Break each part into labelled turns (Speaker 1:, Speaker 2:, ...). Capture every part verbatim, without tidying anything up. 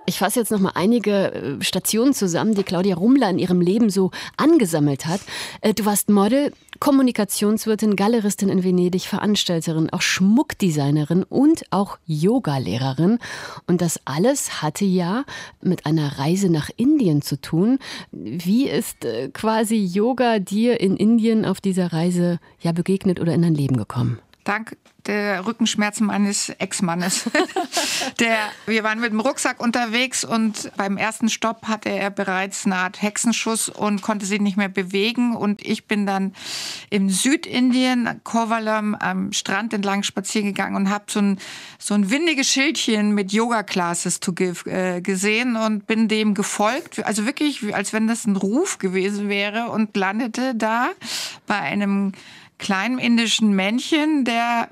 Speaker 1: Ich fasse jetzt noch mal einige Stationen zusammen, die Claudia Rumler in ihrem Leben so angesammelt hat. Du warst Model, Kommunikationswirtin, Galeristin in Venedig, Veranstalterin, auch Schmuckdesignerin und auch Yogalehrerin. Und das alles hatte ja mit einer Reise nach Indien zu tun. Wie ist quasi Yoga dir in Indien auf dieser Reise ja begegnet oder in dein Leben gekommen?
Speaker 2: Dank der Rückenschmerzen meines Ex-Mannes. Der, wir waren mit dem Rucksack unterwegs und beim ersten Stopp hatte er bereits eine Art Hexenschuss und konnte sich nicht mehr bewegen. Und ich bin dann im Südindien, Kovalam, am Strand entlang spazieren gegangen und habe so ein, so ein windiges Schildchen mit Yoga-Classes to give äh, gesehen und bin dem gefolgt. Also wirklich, als wenn das ein Ruf gewesen wäre, und landete da bei einem kleinen indischen Männchen, der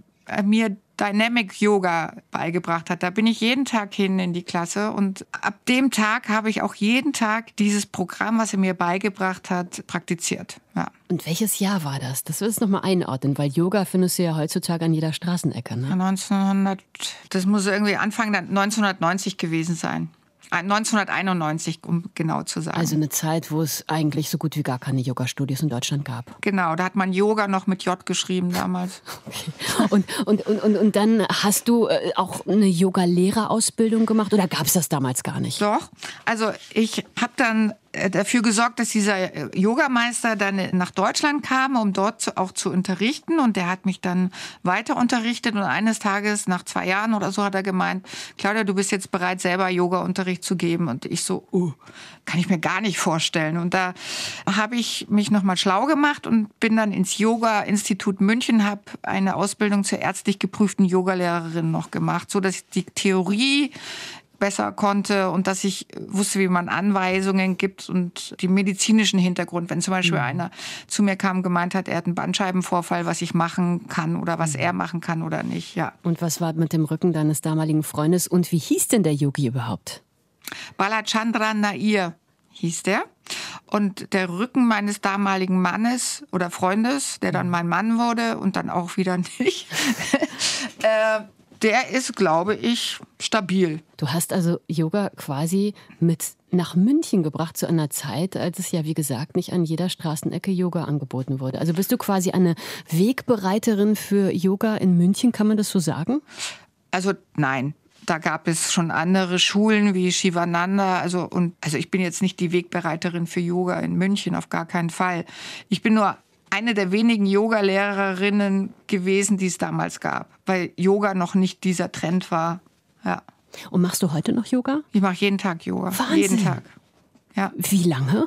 Speaker 2: mir Dynamic Yoga beigebracht hat. Da bin ich jeden Tag hin in die Klasse und ab dem Tag habe ich auch jeden Tag dieses Programm, was er mir beigebracht hat, praktiziert. Ja.
Speaker 1: Und welches Jahr war das? Das willst du noch mal einordnen, weil Yoga findest du ja heutzutage an jeder Straßenecke, ne?
Speaker 2: neunzehnhundert, das muss irgendwie Anfang neunzehnhundertneunzig gewesen sein. neunzehnhunderteinundneunzig, um genau zu sagen.
Speaker 1: Also eine Zeit, wo es eigentlich so gut wie gar keine Yoga-Studios in Deutschland gab.
Speaker 2: Genau, da hat man Yoga noch mit J geschrieben damals.
Speaker 1: Okay. Und, und, und, und, und dann hast du auch eine Yoga-Lehrerausbildung gemacht oder gab es das damals gar nicht?
Speaker 2: Doch, also ich habe dann dafür gesorgt, dass dieser Yogameister dann nach Deutschland kam, um dort auch zu unterrichten. Und der hat mich dann weiter unterrichtet. Und eines Tages, nach zwei Jahren oder so, hat er gemeint, Claudia, du bist jetzt bereit, selber Yoga-Unterricht zu geben. Und ich so, uh, kann ich mir gar nicht vorstellen. Und da habe ich mich nochmal schlau gemacht und bin dann ins Yoga-Institut München, habe eine Ausbildung zur ärztlich geprüften Yogalehrerin noch gemacht, so dass ich die Theorie besser konnte und dass ich wusste, wie man Anweisungen gibt und den medizinischen Hintergrund. Wenn zum Beispiel mhm. einer zu mir kam und gemeint hat, er hat einen Bandscheibenvorfall, was ich machen kann oder was er machen kann oder nicht. Ja.
Speaker 1: Und was war mit dem Rücken deines damaligen Freundes und wie hieß denn der Yogi überhaupt?
Speaker 2: Balachandran Nair hieß der. Und der Rücken meines damaligen Mannes oder Freundes, der dann mein Mann wurde und dann auch wieder nicht, äh, der ist, glaube ich, stabil.
Speaker 1: Du hast also Yoga quasi mit nach München gebracht zu einer Zeit, als es ja, wie gesagt, nicht an jeder Straßenecke Yoga angeboten wurde. Also bist du quasi eine Wegbereiterin für Yoga in München, kann man das so sagen?
Speaker 2: Also nein. Da gab es schon andere Schulen wie Shivananda. Also, und, also ich bin jetzt nicht die Wegbereiterin für Yoga in München, auf gar keinen Fall. Ich bin nur eine der wenigen Yoga-Lehrerinnen gewesen, die es damals gab, weil Yoga noch nicht dieser Trend war. Ja.
Speaker 1: Und machst du heute noch Yoga?
Speaker 2: Ich mache jeden Tag Yoga.
Speaker 1: Wahnsinn.
Speaker 2: Jeden Tag. Ja.
Speaker 1: Wie lange?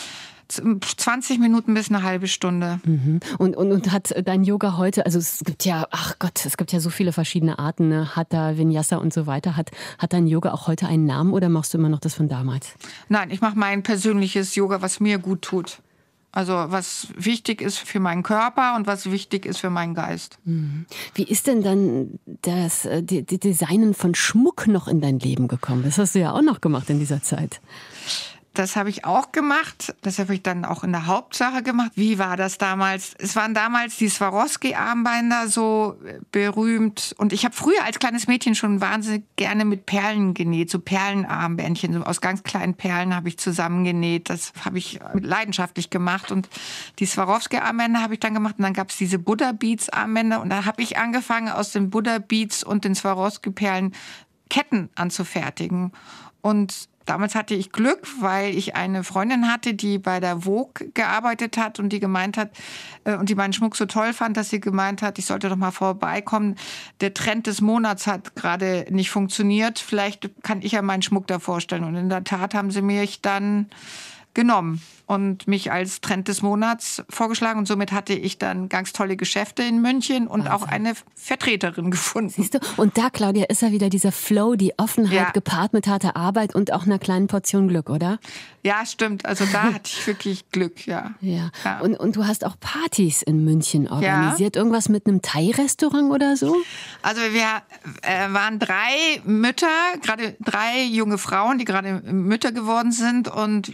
Speaker 2: zwanzig Minuten bis eine halbe Stunde.
Speaker 1: Mhm. Und, und, und hat dein Yoga heute, also es gibt ja, ach Gott, es gibt ja so viele verschiedene Arten, ne? Hatha, Vinyasa und so weiter. Hat, hat dein Yoga auch heute einen Namen oder machst du immer noch das von damals?
Speaker 2: Nein, ich mache mein persönliches Yoga, was mir gut tut. Also was wichtig ist für meinen Körper und was wichtig ist für meinen Geist.
Speaker 1: Wie ist denn dann das die, die Designen von Schmuck noch in dein Leben gekommen? Das hast du ja auch noch gemacht in dieser Zeit.
Speaker 2: Das habe ich auch gemacht. Das habe ich dann auch in der Hauptsache gemacht. Wie war das damals? Es waren damals die Swarovski-Armbänder so berühmt. Und ich habe früher als kleines Mädchen schon wahnsinnig gerne mit Perlen genäht. So Perlenarmbändchen. So aus ganz kleinen Perlen habe ich zusammengenäht. Das habe ich leidenschaftlich gemacht. Und die Swarovski-Armbänder habe ich dann gemacht. Und dann gab es diese Buddha-Beads-Armbänder. Und da habe ich angefangen, aus den Buddha-Beads und den Swarovski-Perlen Ketten anzufertigen. Und damals hatte ich Glück, weil ich eine Freundin hatte, die bei der Vogue gearbeitet hat und die gemeint hat, äh, und die meinen Schmuck so toll fand, dass sie gemeint hat, ich sollte doch mal vorbeikommen. Der Trend des Monats hat gerade nicht funktioniert. Vielleicht kann ich ja meinen Schmuck da vorstellen. Und in der Tat haben sie mich dann genommen und mich als Trend des Monats vorgeschlagen. Und somit hatte ich dann ganz tolle Geschäfte in München und Wahnsinn. Auch eine Vertreterin gefunden.
Speaker 1: Siehst du? Und da, Claudia, ist ja wieder dieser Flow, die Offenheit ja. gepaart mit harter Arbeit und auch einer kleinen Portion Glück, oder?
Speaker 2: Ja, stimmt. Also da hatte ich wirklich Glück, ja.
Speaker 1: Ja. ja. Und, und du hast auch Partys in München organisiert. Ja. Irgendwas mit einem Thai-Restaurant oder so?
Speaker 2: Also wir äh, waren drei Mütter, gerade drei junge Frauen, die gerade Mütter geworden sind. Und wir tanzten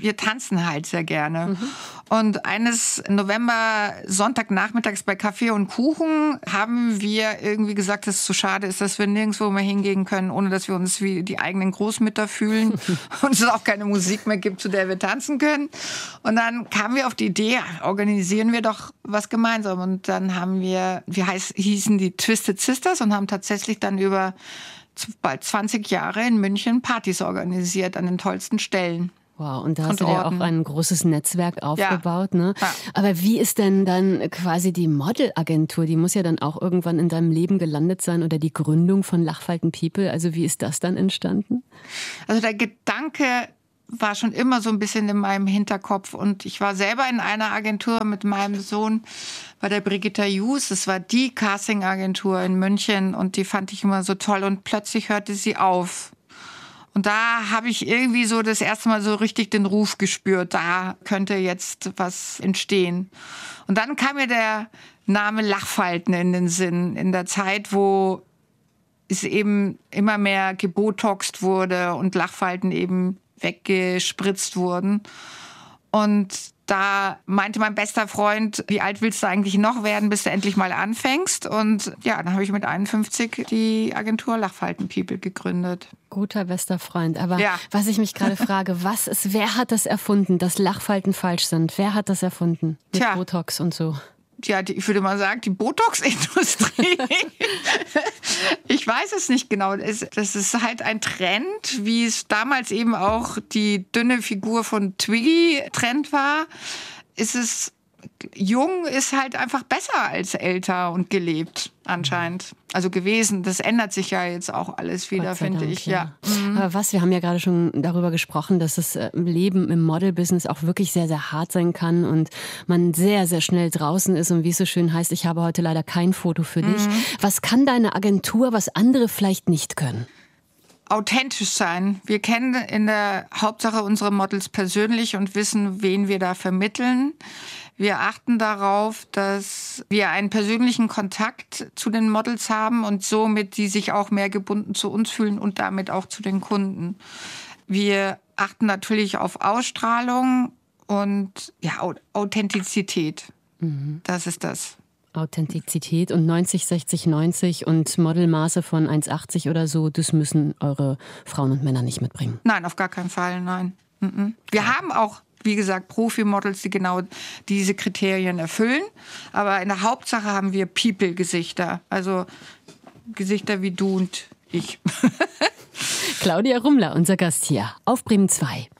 Speaker 2: tanzen halt sehr gerne. Mhm. Und eines November, Sonntagnachmittags bei Kaffee und Kuchen haben wir irgendwie gesagt, dass es zu schade ist, dass wir nirgendwo mehr hingehen können, ohne dass wir uns wie die eigenen Großmütter fühlen und es auch keine Musik mehr gibt, zu der wir tanzen können. Und dann kamen wir auf die Idee, organisieren wir doch was gemeinsam. Und dann haben wir, wie heißt, hießen die Twisted Sisters und haben tatsächlich dann über bald zwanzig Jahre in München Partys organisiert an den tollsten Stellen.
Speaker 1: Wow, und da hast und du ja auch ein großes Netzwerk aufgebaut,
Speaker 2: ja.
Speaker 1: ne?
Speaker 2: Ja.
Speaker 1: Aber wie ist denn dann quasi die Modelagentur? Die muss ja dann auch irgendwann in deinem Leben gelandet sein oder die Gründung von Lachfalten People. Also wie ist das dann entstanden?
Speaker 2: Also der Gedanke war schon immer so ein bisschen in meinem Hinterkopf und ich war selber in einer Agentur mit meinem Sohn bei der Brigitta Hughes. Das war die Casting-Agentur in München und die fand ich immer so toll und plötzlich hörte sie auf. Und da habe ich irgendwie so das erste Mal so richtig den Ruf gespürt, da könnte jetzt was entstehen. Und dann kam mir der Name Lachfalten in den Sinn, in der Zeit, wo es eben immer mehr gebotoxt wurde und Lachfalten eben weggespritzt wurden. Und da meinte mein bester Freund, wie alt willst du eigentlich noch werden, bis du endlich mal anfängst? Und ja, dann habe ich mit einundfünfzig die Agentur Lachfalten People gegründet.
Speaker 1: Guter bester Freund. Aber
Speaker 2: ja.
Speaker 1: was ich mich gerade frage, was ist, wer hat das erfunden, dass Lachfalten falsch sind? Wer hat das erfunden? Mit
Speaker 2: Tja.
Speaker 1: Botox und so.
Speaker 2: Ja, die, ich würde mal sagen, die Botox-Industrie. Ich weiß es nicht genau. Das ist halt ein Trend, wie es damals eben auch die dünne Figur von Twiggy Trend war. Ist es jung ist halt einfach besser als älter und gelebt anscheinend. Also gewesen. Das ändert sich ja jetzt auch alles wieder, finde ich. Ja.
Speaker 1: ja. Mhm. Aber was, wir haben ja gerade schon darüber gesprochen, dass das Leben im Model-Business auch wirklich sehr, sehr hart sein kann und man sehr, sehr schnell draußen ist und wie es so schön heißt, ich habe heute leider kein Foto für dich.
Speaker 2: Mhm.
Speaker 1: Was kann deine Agentur, was andere vielleicht nicht können?
Speaker 2: Authentisch sein. Wir kennen in der Hauptsache unsere Models persönlich und wissen, wen wir da vermitteln. Wir achten darauf, dass wir einen persönlichen Kontakt zu den Models haben und somit die sich auch mehr gebunden zu uns fühlen und damit auch zu den Kunden. Wir achten natürlich auf Ausstrahlung und ja, Authentizität. Mhm. Das ist das.
Speaker 1: Authentizität und neunzig, sechzig, neunzig und Modelmaße von eins achtzig oder so, das müssen eure Frauen und Männer nicht mitbringen.
Speaker 2: Nein, auf gar keinen Fall, nein. Wir haben auch, wie gesagt, Profi-Models, die genau diese Kriterien erfüllen. Aber in der Hauptsache haben wir People-Gesichter, also Gesichter wie du und ich.
Speaker 1: Claudia Rumler, unser Gast hier auf Bremen zwei.